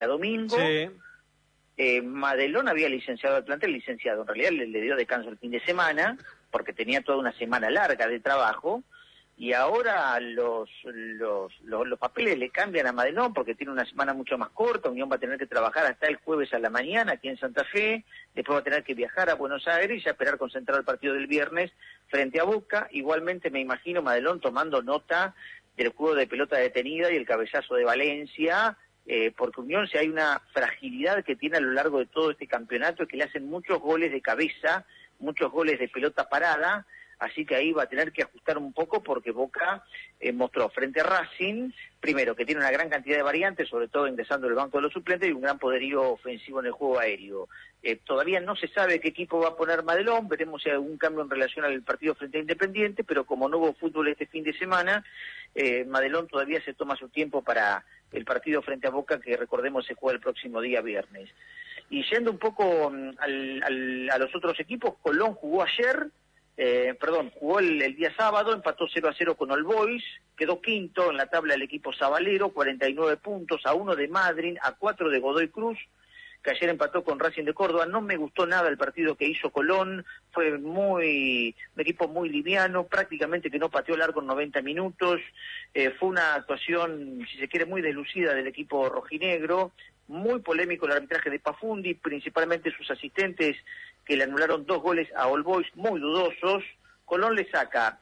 domingo. Sí. Madelón había licenciado al plantel, licenciado, en realidad le dio descanso el fin de semana, porque tenía toda una semana larga de trabajo, y ahora los papeles le cambian a Madelón porque tiene una semana mucho más corta. Unión va a tener que trabajar hasta el jueves a la mañana aquí en Santa Fe, después va a tener que viajar a Buenos Aires y a esperar concentrar el partido del viernes frente a Boca. Igualmente me imagino Madelón tomando nota del juego de pelota detenida y el cabezazo de Valencia, porque Unión, si hay una fragilidad que tiene a lo largo de todo este campeonato, es que le hacen muchos goles de cabeza, muchos goles de pelota parada, así que ahí va a tener que ajustar un poco porque Boca mostró frente a Racing, primero, que tiene una gran cantidad de variantes, sobre todo ingresando el banco de los suplentes, y un gran poderío ofensivo en el juego aéreo. Todavía no se sabe qué equipo va a poner Madelón, veremos si hay algún cambio en relación al partido frente a Independiente, pero como no hubo fútbol este fin de semana, Madelón todavía se toma su tiempo para el partido frente a Boca, que recordemos se juega el próximo día viernes. Y yendo un poco a los otros equipos, Colón jugó ayer, jugó el día sábado, empató 0-0 con All Boys, quedó quinto en la tabla del equipo sabalero, 49 puntos, a 1 de Madryn, a 4 de Godoy Cruz, que ayer empató con Racing de Córdoba. No me gustó nada el partido que hizo Colón, fue un equipo muy liviano, prácticamente que no pateó largo en 90 minutos, fue una actuación, si se quiere, muy deslucida del equipo rojinegro, muy polémico el arbitraje de Pafundi, principalmente sus asistentes que le anularon 2 goles a All Boys, muy dudosos. Colón le saca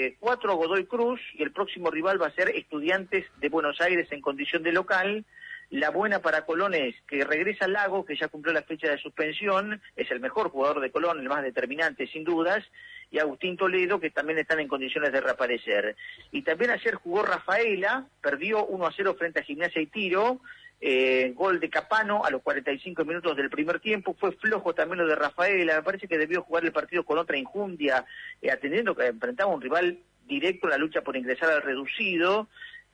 4 a Godoy Cruz y el próximo rival va a ser Estudiantes de Buenos Aires en condición de local. La buena para Colón es que regresa Lago, que ya cumplió la fecha de suspensión, es el mejor jugador de Colón, el más determinante sin dudas, y Agustín Toledo, que también están en condiciones de reaparecer. Y también ayer jugó Rafaela, perdió 1-0 frente a Gimnasia y Tiro, gol de Capano a los 45 minutos del primer tiempo. Fue flojo también lo de Rafaela, me parece que debió jugar el partido con otra injundia, atendiendo que enfrentaba a un rival directo en la lucha por ingresar al reducido.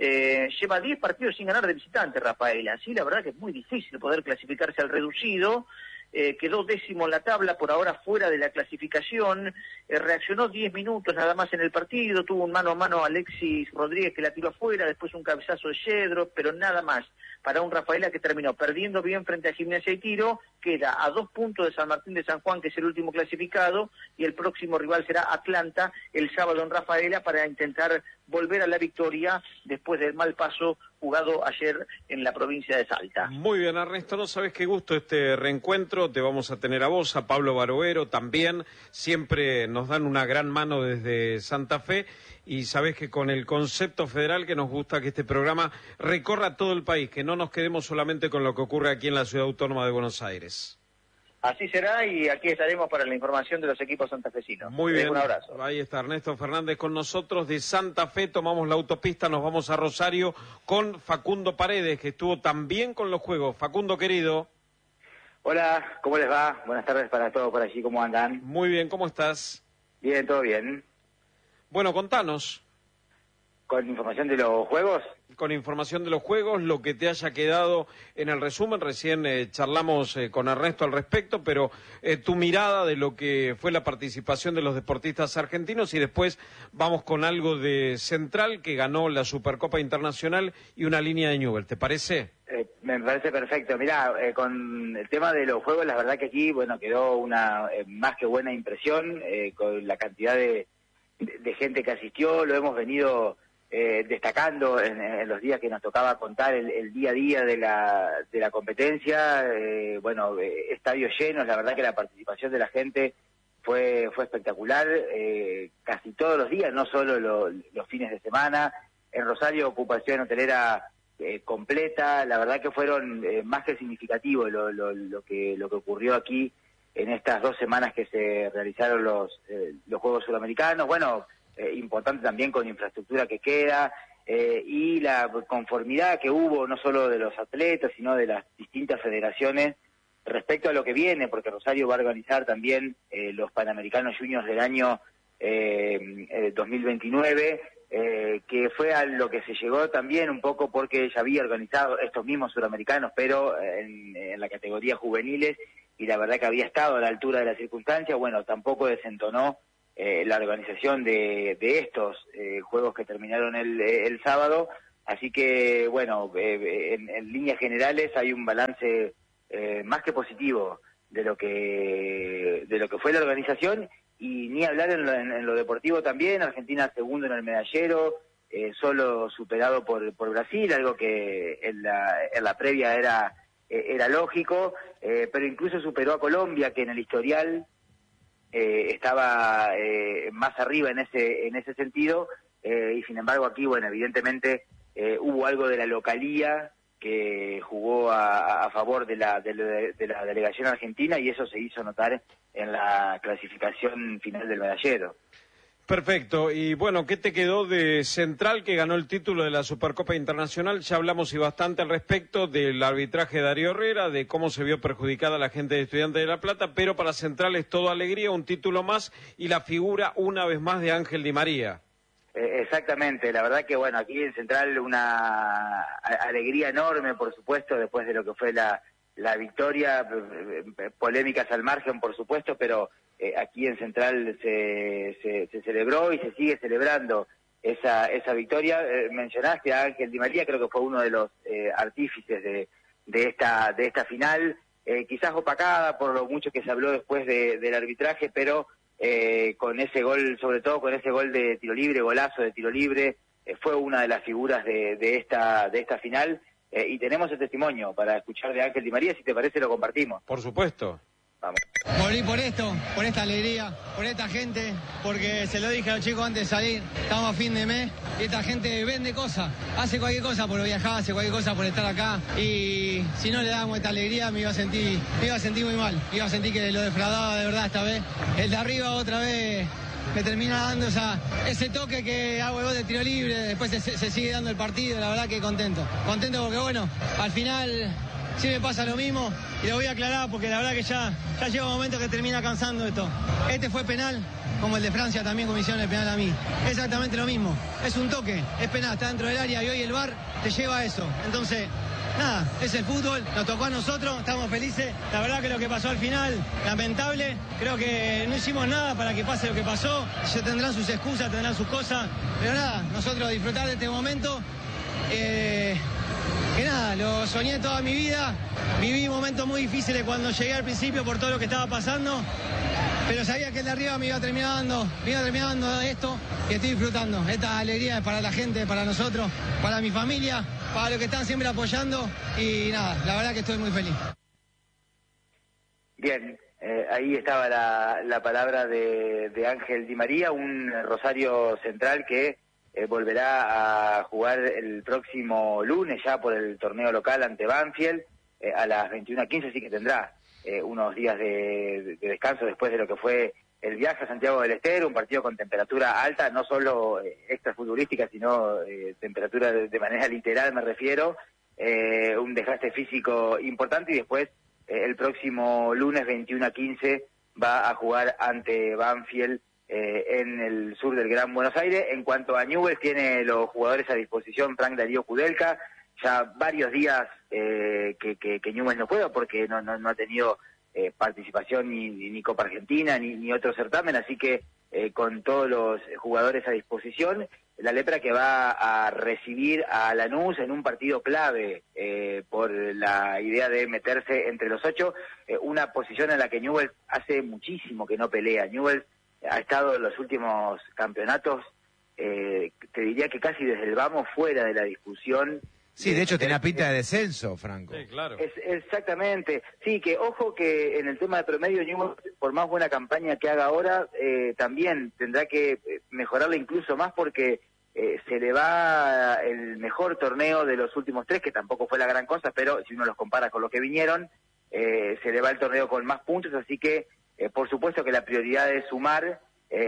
Lleva 10 partidos sin ganar de visitante Rafaela, sí, la verdad que es muy difícil poder clasificarse al reducido. Quedó 10º en la tabla, por ahora fuera de la clasificación, reaccionó 10 minutos nada más en el partido, tuvo un mano a mano a Alexis Rodríguez que la tiró afuera, después un cabezazo de Yedro, pero nada más. Para un Rafaela que terminó perdiendo bien frente a Gimnasia y Tiro, queda a 2 puntos de San Martín de San Juan, que es el último clasificado, y el próximo rival será Atlanta el sábado en Rafaela para intentar volver a la victoria después del mal paso jugado ayer en la provincia de Salta. Muy bien, Ernesto, no sabes qué gusto este reencuentro, te vamos a tener a vos, a Pablo Barovero también, siempre nos dan una gran mano desde Santa Fe, y sabés que con el concepto federal que nos gusta que este programa recorra todo el país, que no nos quedemos solamente con lo que ocurre aquí en la Ciudad Autónoma de Buenos Aires. Así será, y aquí estaremos para la información de los equipos santafesinos. Muy bien, un abrazo. Ahí está Ernesto Fernández con nosotros de Santa Fe. Tomamos la autopista, nos vamos a Rosario con Facundo Paredes, que estuvo también con los juegos. Facundo, querido. Hola, ¿cómo les va? Buenas tardes para todos por allí, ¿cómo andan? Muy bien, ¿cómo estás? Bien, todo bien. Bueno, contanos. ¿Con información de los juegos? Con información de los juegos, lo que te haya quedado en el resumen. Recién charlamos con Ernesto al respecto, pero tu mirada de lo que fue la participación de los deportistas argentinos, y después vamos con algo de Central, que ganó la Supercopa Internacional, y una línea de Newell. ¿Te parece? Me parece perfecto. Mirá, con el tema de los juegos, la verdad que aquí, bueno, quedó una más que buena impresión, con la cantidad de gente que asistió. Lo hemos venido destacando en los días que nos tocaba contar el día a día de la competencia. Estadios llenos, la verdad que la participación de la gente fue espectacular, casi todos los días, no solo los fines de semana. En Rosario, ocupación hotelera completa. La verdad que fueron más que significativos lo que ocurrió aquí en estas 2 semanas que se realizaron los Juegos Sudamericanos. Bueno, importante también con infraestructura que queda, y la conformidad que hubo no solo de los atletas, sino de las distintas federaciones respecto a lo que viene, porque Rosario va a organizar también los Panamericanos Juniors del año 2029, que fue a lo que se llegó también un poco porque ya había organizado estos mismos suramericanos, pero en la categoría juveniles, y la verdad que había estado a la altura de las circunstancias. Bueno, tampoco desentonó la organización de estos juegos que terminaron el sábado, Así que, bueno, en líneas generales hay un balance más que positivo de lo que fue la organización, y ni hablar en lo deportivo también. Argentina segundo en el medallero, solo superado por Brasil, algo que en la previa era lógico, pero incluso superó a Colombia, que en el historial estaba más arriba en ese sentido, y sin embargo aquí, bueno, evidentemente hubo algo de la localía que jugó a favor de la delegación argentina, y eso se hizo notar en la clasificación final del medallero. Perfecto. Y bueno, ¿qué te quedó de Central, que ganó el título de la Supercopa Internacional? Ya hablamos y bastante al respecto del arbitraje de Darío Herrera, de cómo se vio perjudicada la gente de Estudiantes de La Plata, pero para Central es todo alegría, un título más y la figura una vez más de Ángel Di María. Exactamente, la verdad que bueno, aquí en Central una alegría enorme, por supuesto, después de lo que fue la victoria, polémicas al margen, por supuesto, pero aquí en Central se celebró y se sigue celebrando esa victoria. Mencionaste a Ángel Di María, creo que fue uno de los artífices de esta final, quizás opacada por lo mucho que se habló después del arbitraje, pero con ese gol, sobre todo con ese gol de tiro libre, golazo de tiro libre, fue una de las figuras de esta final, y tenemos el testimonio para escuchar de Ángel Di María. Si te parece, lo compartimos. Por supuesto. Vamos. Morí por esto, por esta alegría, por esta gente, porque se lo dije a los chicos antes de salir, estamos a fin de mes y esta gente vende cosas, hace cualquier cosa por viajar, hace cualquier cosa por estar acá, y si no le dábamos esta alegría me iba a sentir muy mal, iba a sentir que lo defraudaba de verdad esta vez. El de arriba otra vez me termina dando ese toque que hago el gol de tiro libre, después se sigue dando el partido, la verdad que contento porque bueno, al final sí me pasa lo mismo, y lo voy a aclarar porque la verdad que ya llega un momento que termina cansando esto. Este fue penal, como el de Francia también, como hicieron el penal a mí. Exactamente lo mismo, es un toque, es penal, está dentro del área y hoy el VAR te lleva a eso. Entonces, nada, es el fútbol, nos tocó a nosotros, estamos felices. La verdad que lo que pasó al final, lamentable, creo que no hicimos nada para que pase lo que pasó. Ya tendrán sus excusas, tendrán sus cosas, pero nada, nosotros disfrutar de este momento. Que nada, lo soñé toda mi vida, viví momentos muy difíciles cuando llegué al principio por todo lo que estaba pasando, pero sabía que el de arriba me iba terminando esto, y estoy disfrutando. Esta alegría es para la gente, para nosotros, para mi familia, para los que están siempre apoyando, y nada, la verdad que estoy muy feliz. Bien, ahí estaba la palabra de Ángel Di María, un Rosario Central que volverá a jugar el próximo lunes ya por el torneo local ante Banfield a las 21:15, así que tendrá unos días de descanso después de lo que fue el viaje a Santiago del Estero, un partido con temperatura alta, no solo extrafutbolística, sino temperatura de manera literal, me refiero, un desgaste físico importante, y después el próximo lunes 21:15 va a jugar ante Banfield en el sur del Gran Buenos Aires. En cuanto a Newell's, tiene los jugadores a disposición Frank Darío Kudelka, ya varios días que Newell's no juega porque no ha tenido participación ni Copa Argentina ni otro certamen, así que con todos los jugadores a disposición, la Lepra que va a recibir a Lanús en un partido clave por la idea de meterse entre los 8, una posición en la que Newell's hace muchísimo que no pelea. Newell's ha estado en los últimos campeonatos, te diría que casi desde el vamos fuera de la discusión. Sí, de hecho tenía pinta de descenso, Franco. Sí, claro. Exactamente. Sí, que ojo que en el tema de promedio, Newell's, por más buena campaña que haga ahora, también tendrá que mejorarla incluso más, porque se le va el mejor torneo de los últimos 3, que tampoco fue la gran cosa, pero si uno los compara con los que vinieron, se le va el torneo con más puntos, así que por supuesto que la prioridad es sumar,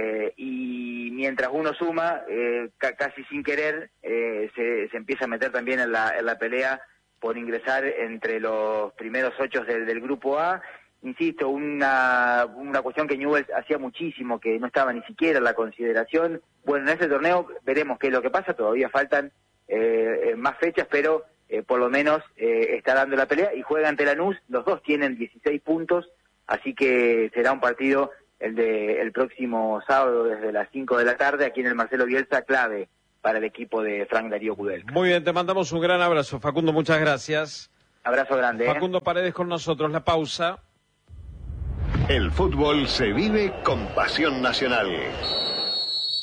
y mientras uno suma, casi sin querer, se empieza a meter también en la pelea por ingresar entre los primeros 8 del grupo A. Insisto, una cuestión que Newell's hacía muchísimo, que no estaba ni siquiera en la consideración. Bueno, en este torneo veremos qué es lo que pasa, todavía faltan más fechas, pero por lo menos está dando la pelea y juega ante Lanús. Los dos tienen 16 puntos, así que será un partido el próximo sábado desde las 5 de la tarde aquí en el Marcelo Bielsa, clave para el equipo de Frank Darío Kudelka. Muy bien, te mandamos un gran abrazo, Facundo, muchas gracias. Abrazo grande. Facundo Paredes con nosotros, la pausa. El fútbol se vive con pasión nacional.